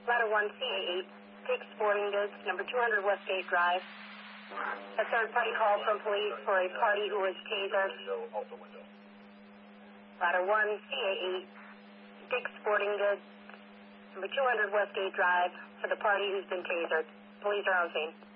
Ladder 1, CA8, Dick's Sporting Goods, number 200 Westgate Drive. A third-party call from police for a party who was tasered. Ladder 1, CA8, Dick's Sporting Goods, number 200 Westgate Drive, for the party who's been tasered. Police are on scene.